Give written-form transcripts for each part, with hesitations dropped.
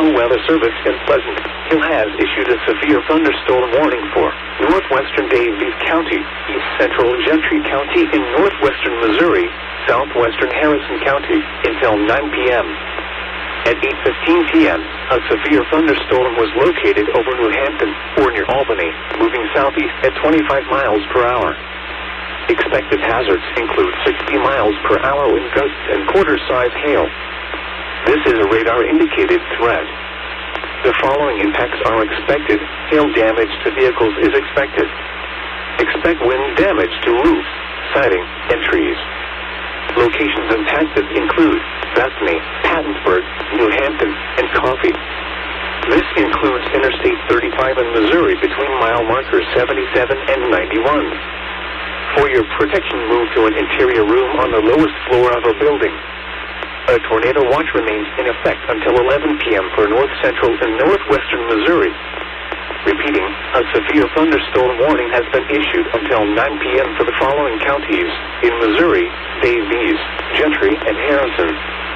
National Weather Service in Pleasant Hill has issued a severe thunderstorm warning for northwestern Daviess County, east central Gentry County in northwestern Missouri, southwestern Harrison County until 9 p.m. At 8:15 p.m., a severe thunderstorm was located over New Hampton or near Albany, moving southeast at 25 miles per hour. Expected hazards include 60 miles per hour wind gusts and quarter-size hail. This is a radar-indicated threat. The following impacts are expected. Hail damage to vehicles is expected. Expect wind damage to roofs, siding, and trees. Locations impacted include Bethany, Pattonsburg, New Hampton, and Coffee. This includes Interstate 35 in Missouri between mile markers 77 and 91. For your protection, move to an interior room on the lowest floor of a building. A tornado watch remains in effect until 11 p.m. for north central and northwestern Missouri. Repeating, a severe thunderstorm warning has been issued until 9 p.m. for the following counties in Missouri: Daviess, Gentry, and Harrison.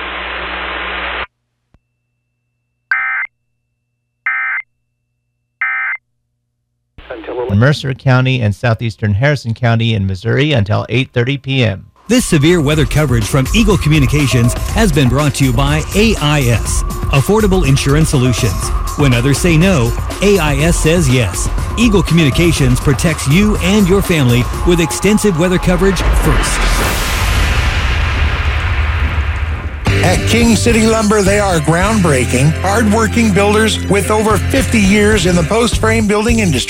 Mercer County and southeastern Harrison County in Missouri until 8:30 p.m. This severe weather coverage from Eagle Communications has been brought to you by AIS, Affordable Insurance Solutions. When others say no, AIS says yes. Eagle Communications protects you and your family with extensive weather coverage first. At King City Lumber, they are groundbreaking, hard-working builders with over 50 years in the post-frame building industry.